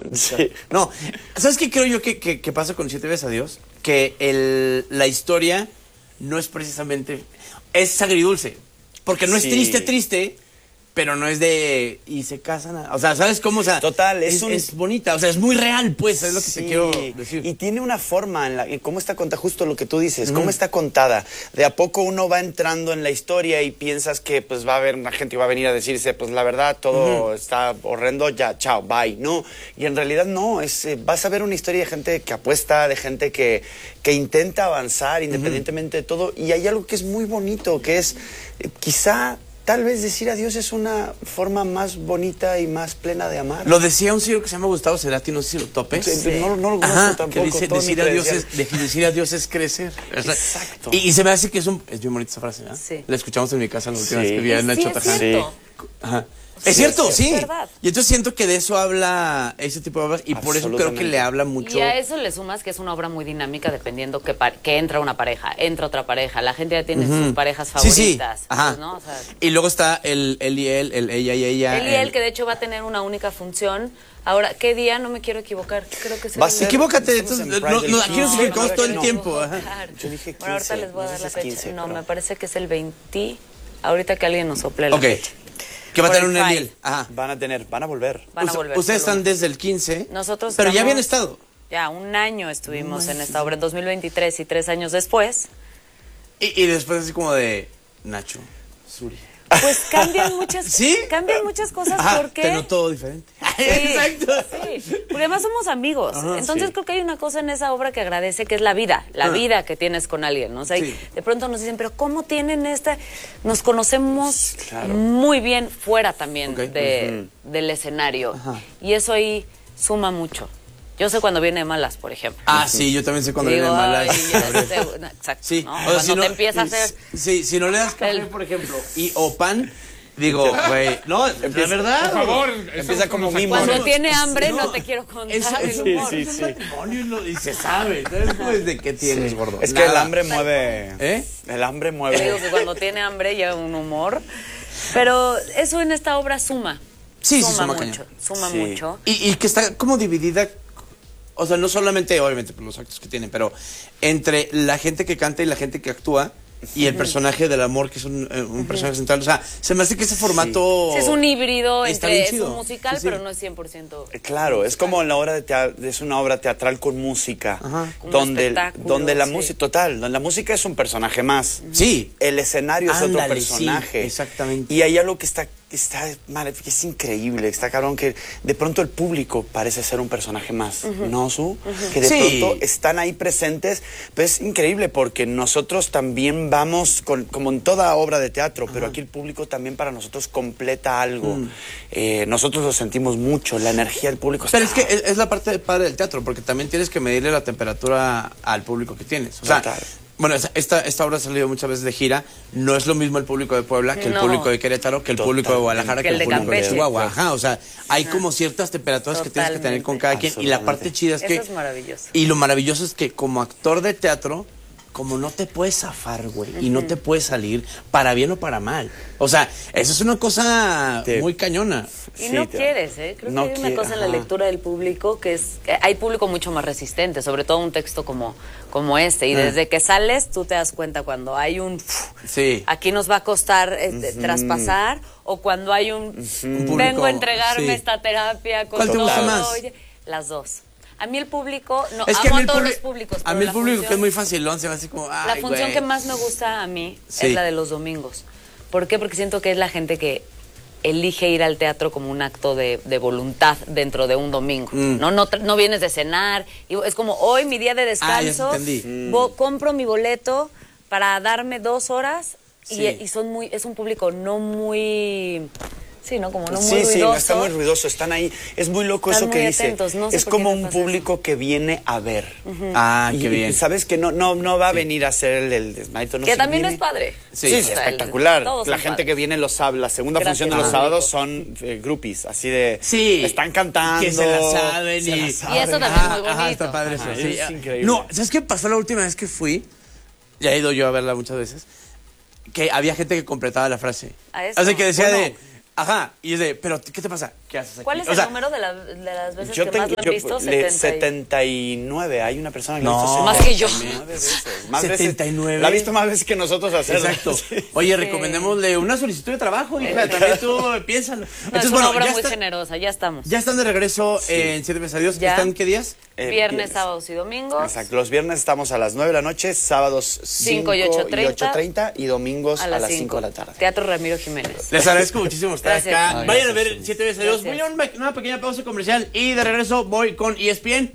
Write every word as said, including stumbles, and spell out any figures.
Sí. No, ¿sabes qué creo yo que, que, que pasa con Siete veces a Dios? Que el, la historia no es precisamente... Es agridulce. Porque no es Sí. triste, triste... Pero no es de... Y se casan... a- O sea, ¿sabes cómo? O sea, Total, es es, un- es bonita. O sea, es muy real, pues. Es lo que Sí, te quiero decir. Y tiene una forma en la en cómo está contada, justo lo que tú dices, cómo está contada. De a poco uno va entrando en la historia y piensas que pues va a haber una gente que va a venir a decirse, pues la verdad todo está horrendo, ya, chao, bye. No, y en realidad no, es eh, vas a ver una historia de gente que apuesta, de gente que, que intenta avanzar independientemente de todo. Y hay algo que es muy bonito, que es eh, quizá... Tal vez decir adiós es una forma más bonita y más plena de amar. Lo decía un señor que se llama Gustavo Cerati, no sé si lo topes. Sí, no, no lo conozco Ajá, tampoco. que dice, todo mi decir adiós, credencial. es, de- decir adiós es crecer. O sea, Exacto. Y, y se me hace que es un... Es bien bonita esa frase, ¿verdad? Sí. La escuchamos en mi casa la última Sí. vez que vi a Y sí, Nacho es Taján. cierto. Ajá. Sí, Es cierto, es sí. verdad. Y entonces siento que de eso habla ese tipo de obras y por eso creo que Absolutamente. le habla mucho. Y a eso le sumas que es una obra muy dinámica dependiendo que, pa- que entra una pareja, entra otra pareja. La gente ya tiene sus parejas Sí, sí. favoritas. Ajá. pues, ¿no? O sea, Y luego está el él y él, el ella y ella. él y él, que de hecho va a tener una única función. Ahora, ¿qué día? No me quiero equivocar. Creo que es el Va a ser- Equivócate, Estamos entonces, en no, Pride no, el aquí nos quince. equivocamos No, todo el no. tiempo. Ajá. Claro. Yo dije Bueno, ahorita quince, les voy a no dar sé la si es fecha. quince, no, pero- me parece que es el veinte. Ahorita que alguien nos sople la Ok. fecha. Que va a Por tener el un él y Pride. él. Ajá. Van a tener, van a volver. Van a Us- volver. Ustedes solo están desde el quince. Nosotros Pero ya estamos- habían estado. Ya, un año estuvimos en esta obra en dos mil veintitrés y tres años después. Y, y después así como de Nacho, Suri. Pues cambian muchas, ¿Sí? cambian muchas cosas Ajá, porque... te noto diferente. Sí, Exacto. sí, porque además somos amigos. Ajá, Entonces sí. creo que hay una cosa en esa obra que agradece, que es la vida, la Ah. vida que tienes con alguien, ¿no? O sea, y Sí. de pronto nos dicen, pero ¿cómo tienen esta? Nos conocemos Claro. muy bien fuera también Ok. de, del escenario. Ajá. Y eso ahí suma mucho. Yo sé cuando viene de malas, por ejemplo. Ah, sí, yo también sé cuando viene Digo, mala. "Ay, ya sé", no, exacto. Sí, ¿no? o sea, Cuando si no- te empieza a hacer... Sí, si no le das café, El- por ejemplo, y o pan, digo, güey, no, la verdad. Por favor, Empieza eso como nos mimo. Cuando no, tiene sí, hambre no. no, te quiero contar Es, es, el sí, humor. sí, es un sí. matrimonio y, lo- y se sabe. ¿Sabes cómo es de qué tienes, gordo? Es que el Nada. hambre mueve. ¿Eh? El hambre Te digo mueve. que cuando tiene hambre lleva un humor. Pero eso en esta obra suma. Sí, sí, suma, suma mucho. cañón. Suma Sí. mucho. Y, y que está como dividida, o sea, no solamente, obviamente, por los actos que tiene, pero entre la gente que canta y la gente que actúa y el personaje del amor, que es un, eh, un personaje central. O sea, se me hace que ese formato... Sí, es un híbrido está entre bien es chido. un musical, Sí, sí. pero no es cien por ciento. Eh, Claro, es como en la obra de teatro, es una obra teatral con música, Ajá. Un donde, espectáculo, donde la sí. música, total, donde la música es un personaje más. Sí. El escenario es otro Ándale, sí, personaje. exactamente. Y hay algo que está, está mal, que es increíble, está cabrón, que de pronto el público parece ser un personaje más, ¿no, Su? Que de Sí. pronto están ahí presentes, pero es increíble porque nosotros también vamos, con, como en toda obra de teatro, pero aquí el público también para nosotros completa algo. Mm. Eh, nosotros lo sentimos mucho, la energía del público Pero es está... que es, es la parte padre del teatro, porque también tienes que medirle la temperatura al público que tienes. O sea, Total. bueno, esa- esta, esta obra ha salido muchas veces de gira. No es lo mismo el público de Puebla que el No. público de Querétaro, que el público de Guadalajara, que, Que el el de público de Campeche. Chihuahua. Ajá, o sea, hay como ciertas temperaturas que tienes que tener con cada quien. Y la parte chida es que... Eso es maravilloso. Y lo maravilloso es que como actor de teatro, como no te puedes zafar, güey, y no te puedes salir para bien o para mal. O sea, eso es una cosa Te- muy cañona. Y Sí, no te- quieres, ¿eh? Creo no que hay una quiere, cosa en la ajá. lectura del público que es... que hay público mucho más resistente, sobre todo un texto como, como este. Y Ah. desde que sales, tú te das cuenta cuando hay un... Sí. Aquí nos va a costar eh, de- traspasar, o cuando hay un... público, Vengo a entregarme sí. esta terapia con ¿Cuál te gusta todo, más? oye, las dos. A mí el público... No, Es que a amo mí a el, todos publi- los públicos. a pero mí el la público función- que es muy facilón se me hace como, La ay, función güey. que más me gusta a mí Sí. es la de los domingos. ¿Por qué? Porque siento que es la gente que elige ir al teatro como un acto de, de voluntad dentro de un domingo. Mm. No, no, tra- no vienes de cenar. Y es como hoy mi día de Ah, ya descanso. entendí. Mm. vo- compro mi boleto para darme dos horas y, Sí. y son muy, es un público no muy, sí, no como no muy sí, ruidoso. sí, no está muy ruidoso, están ahí. Es muy loco Están eso que muy dice. atentos, no sé es por qué como me un pasa público que viene a ver. Ah, Y- qué bien. y sabes que no, no, no va a venir a hacer el, el desmadito. No Que se también viene- es padre. Sí, Sí, es o sea, el- espectacular. todos La son gente padres. que viene los sábados, la segunda Gracias, función de los público. sábados son eh, groupies, así de... Sí. Están cantando. Que se la saben se y... la Y saben. eso también Ajá, es muy ajá, bonito. está padre eso. Ajá, sí. es increíble. No, ¿sabes qué pasó la última vez que fui? Ya he ido yo a verla muchas veces. Que había gente que completaba la frase. ¿A eso? O sea, que decía Bueno. de... Ajá, y es de, pero ¿qué te pasa? ¿qué haces aquí? ¿Cuál es O el sea, número de, la- de las veces Yo que más tengo lo han yo, visto? le- setenta y- setenta y nueve. Hay una persona que No, lo ha visto más que yo. setenta y nueve veces. Más setenta y nueve. Veces, la ha visto más veces que nosotros hacerlo. Exacto. Sí. Oye, recomendémosle una solicitud de trabajo, hija. También tú piénsalo. No, es una obra muy generosa, ya estamos. Ya están de regreso en Siete veces a Dios. Ya. ¿Están qué días? Eh, viernes, sábados y domingos. Exacto. Los viernes estamos a las nueve de la noche, sábados Cinco cinco y y ocho ocho treinta, treinta y domingos a las cinco de la tarde. Teatro Ramiro Jiménez. Les agradezco muchísimo estar Gracias. acá. Ay, Vayan a gracias. ver Siete veces a Dios. Gracias. Voy a una, una pequeña pausa comercial y de regreso voy con E S P N.